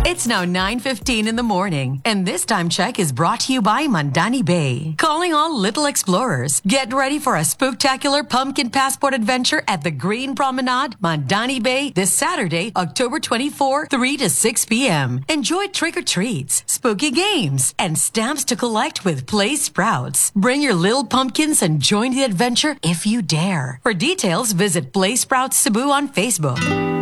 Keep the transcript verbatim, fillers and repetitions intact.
It's now nine fifteen in the morning, and this time check is brought to you by Mandani Bay. Calling all little explorers. Get ready for a spooktacular pumpkin passport adventure at the Green Promenade, Mandani Bay, this Saturday, October twenty-fourth, three to six p.m. Enjoy trick-or-treats, spooky games, and stamps to collect with Play Sprouts. Bring your little pumpkins and join the adventure if you dare. For details, visit Play Sprouts Cebu on Facebook.